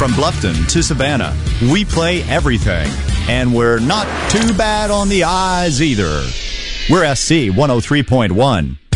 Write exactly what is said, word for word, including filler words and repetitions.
From Bluffton to Savannah, we play everything. And we're not too bad on the eyes either. We're S C one oh three point one.